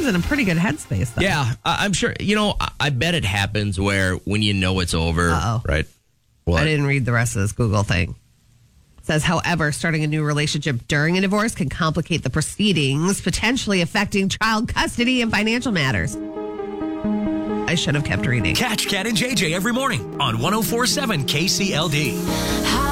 in a pretty good headspace, though. Yeah, I'm sure. I bet it happens where when you know it's over, right? What? I didn't read the rest of this Google thing. It says, however, starting a new relationship during a divorce can complicate the proceedings, potentially affecting child custody and financial matters. I should have kept reading. Catch Cat and JJ every morning on 104.7 KCLD.